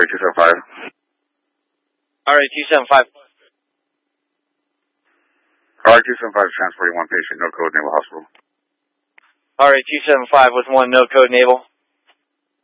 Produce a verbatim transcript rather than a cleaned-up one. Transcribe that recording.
R A two seven five. R A two seven five. R A two seven five transporting one patient, no code, Naval Hospital. R A two seven five with one no code Naval.